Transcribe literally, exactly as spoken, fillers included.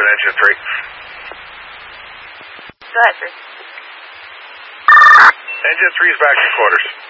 engine three. Go ahead, sir. Engine three's back to quarters.